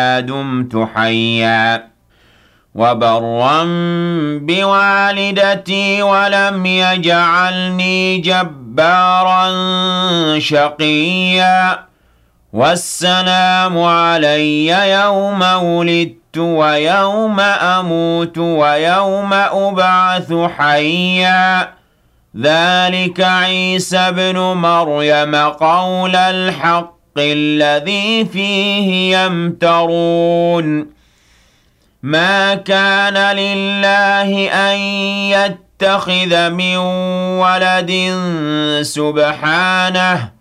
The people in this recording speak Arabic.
دمت حيا وبرا بوالدتي ولم يجعلني جبارا شقيا والسلام علي يوم ولدت ويوم أموت ويوم أبعث حيا ذلك عيسى بن مريم قول الحق الذي فيه يمترون ما كان لله أن يتخذ من ولد سبحانه